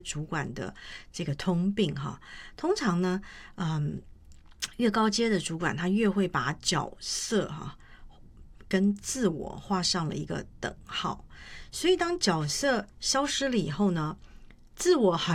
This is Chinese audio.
主管的这个通病哈。通常呢，越高阶的主管他越会把角色跟自我画上了一个等号，所以当角色消失了以后呢，自我好